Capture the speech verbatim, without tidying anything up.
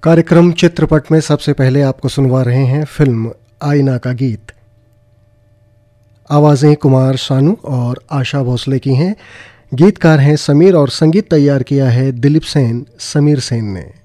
कार्यक्रम चित्रपट में सबसे पहले आपको सुनवा रहे हैं फिल्म आईना का गीत। आवाज़ें कुमार शानू और आशा भोसले की हैं। गीतकार हैं समीर और संगीत तैयार किया है दिलीप सेन, समीर सेन ने।